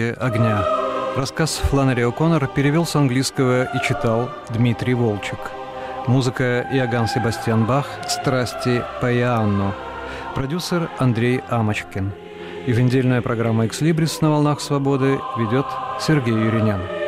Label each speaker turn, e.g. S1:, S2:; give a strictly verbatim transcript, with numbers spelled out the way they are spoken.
S1: «Полосы огня». Рассказ Фланнери О'Коннор перевел с английского и читал Дмитрий Волчек. Музыка Иоганн Себастьян Бах «Страсти по Иоанну». Продюсер Андрей Амочкин. Еженедельная программа «Экслибрис» на волнах свободы ведет Сергей Юринян.